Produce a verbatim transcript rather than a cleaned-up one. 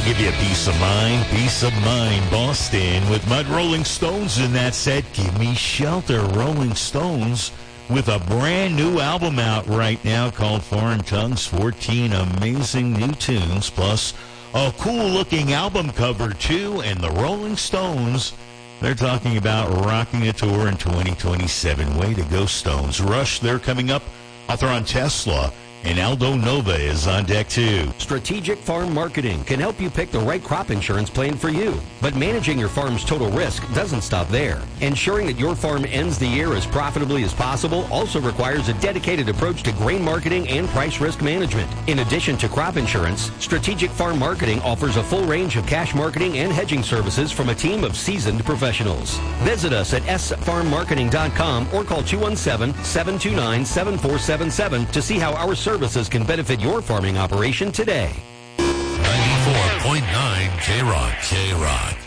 give you peace of mind, peace of mind. Boston with Mud Rolling Stones in that set. Give Me Shelter. Rolling Stones with a brand new album out right now called Foreign Tongues. fourteen amazing new tunes, plus a cool-looking album cover, too. And the Rolling Stones, they're talking about rocking a tour in twenty twenty-seven. Way to go, Stones. Rush, they're coming up. Author on Tesla. And Aldo Nova is on deck, too. Strategic Farm Marketing can help you pick the right crop insurance plan for you. But managing your farm's total risk doesn't stop there. Ensuring that your farm ends the year as profitably as possible also requires a dedicated approach to grain marketing and price risk management. In addition to crop insurance, Strategic Farm Marketing offers a full range of cash marketing and hedging services from a team of seasoned professionals. Visit us at s farm marketing dot com or call two one seven, seven two nine, seven four seven seven to see how our services can benefit your farming operation today. ninety-four point nine K-Rock. K-Rock.